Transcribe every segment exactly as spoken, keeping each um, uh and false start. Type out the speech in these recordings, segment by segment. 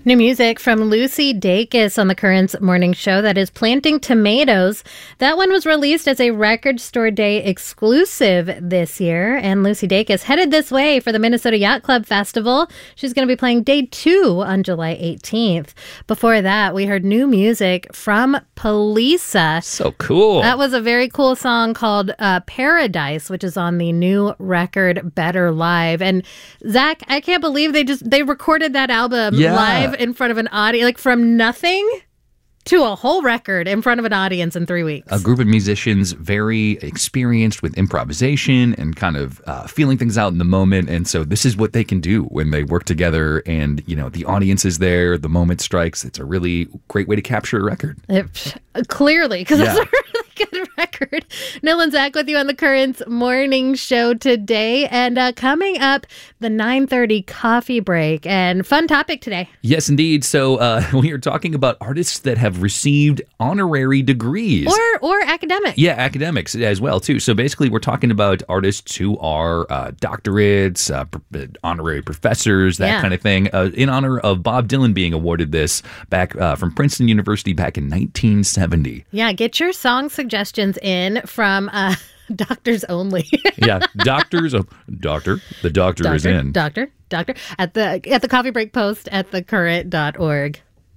New music from Lucy Dacus on the Currents Morning Show that is Planting Tomatoes. That one was released as a Record Store Day exclusive this year, and Lucy Dacus headed this way for the Minnesota Yacht Club Festival. She's going to be playing day two on July eighteenth. Before that, we heard new music from Polisa. So cool. That was a very cool song called uh, Paradise, which is on the new record Better Live. And Zach, I can't believe they just they recorded that album yeah. live in front of an audience, like from nothing to a whole record in front of an audience in three weeks. A group of musicians very experienced with improvisation and kind of uh, feeling things out in the moment. And so this is what they can do when they work together and, you know, the audience is there, the moment strikes. It's a really great way to capture a record. It, clearly, because yeah. it's a really good record. Noel and Zach with you on the Currents Morning Show today. And uh, coming up, the nine thirty coffee break. And fun topic today. Yes, indeed. So uh, we are talking about artists that have received honorary degrees. Or or academic. Yeah, academics as well, too. So basically, we're talking about artists who are uh, doctorates, uh, pr- honorary professors, that Yeah. kind of thing, uh, in honor of Bob Dylan being awarded this back uh, from Princeton University back in nineteen seventy. Yeah, get your song suggestions in from uh, Doctors Only. Yeah, doctors, oh, doctor, the doctor, doctor is in. Doctor, doctor, at the, at the coffee break post at the current dot org.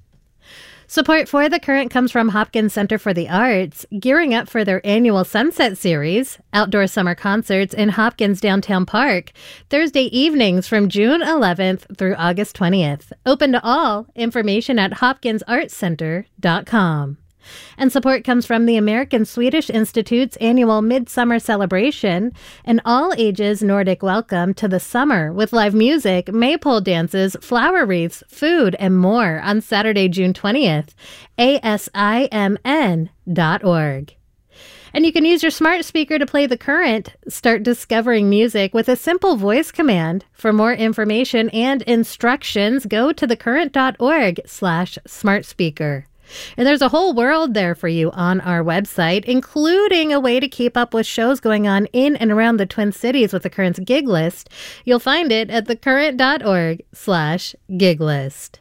Support for The Current comes from Hopkins Center for the Arts, gearing up for their annual Sunset Series, outdoor summer concerts in Hopkins Downtown Park, Thursday evenings from June eleventh through August twentieth. Open to all. Information at hopkins arts center dot com. And support comes from the American Swedish Institute's annual Midsummer Celebration, an all-ages Nordic welcome to the summer with live music, maypole dances, flower wreaths, food, and more on Saturday, June twentieth. A S I M N dot org. And you can use your smart speaker to play The Current. Start discovering music with a simple voice command. For more information and instructions, go to thecurrent dot org slash smart speaker. And there's a whole world there for you on our website, including a way to keep up with shows going on in and around the Twin Cities with the Current's gig list. You'll find it at thecurrent dot org slash gig list.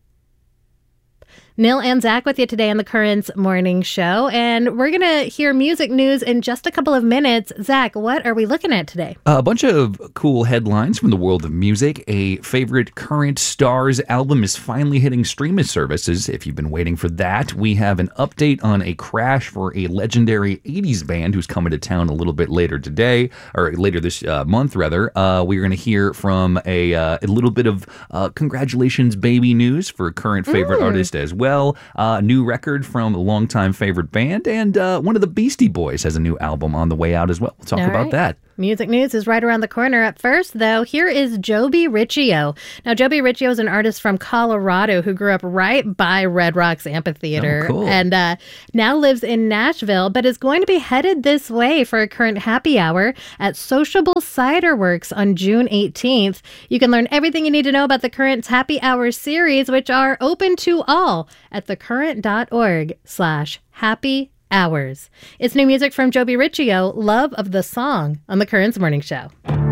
Neil and Zach with you today on the Currents Morning Show, and we're going to hear music news in just a couple of minutes. Zach, what are we looking at today? A bunch of cool headlines from the world of music. A favorite Current Stars album is finally hitting streaming services. If you've been waiting for that, we have an update on a crash for a legendary eighties band who's coming to town a little bit later today, or later this uh, month, rather. Uh, we're going to hear from a, uh, a little bit of uh, congratulations baby news for current favorite mm. artist as well. A uh, new record from a longtime favorite band, and uh, one of the Beastie Boys has a new album on the way out as well. We'll talk All about right. that. Music news is right around the corner. Up first, though, here is Joby Riccio. Now, Joby Riccio is an artist from Colorado who grew up right by Red Rocks Amphitheater oh, cool. and uh, now lives in Nashville, but is going to be headed this way for a Current happy hour at Sociable Cider Works on June eighteenth. You can learn everything you need to know about the Current's happy hour series, which are open to all at thecurrent dot org slash happy hours. It's new music from Joby Riccio, Love of the Song, on the Currents Morning Show.